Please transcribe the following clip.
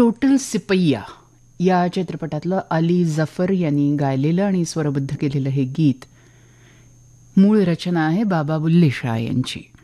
Total Sipaiya या चित्रपटातलं अली जफर यांनी गायलेलं आणि स्वरबद्ध केलेलं हे गीत मूळ रचना आहे बाबा बुल्ले शाह यांची.